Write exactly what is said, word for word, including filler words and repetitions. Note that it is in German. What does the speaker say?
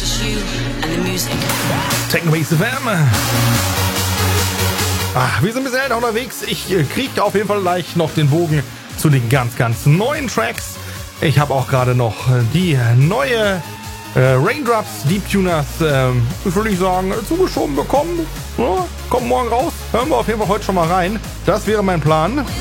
Techno-Mix F M. Ach, wir sind ein bisschen älter unterwegs. Ich äh, kriege auf jeden Fall gleich noch den Bogen zu den ganz, ganz neuen Tracks. Ich habe auch gerade noch die neue äh, Raindrops Deep Tuners, ähm, würde ich sagen, zugeschoben bekommen. Ja, kommt morgen raus. Hören wir auf jeden Fall heute schon mal rein. Das wäre mein Plan.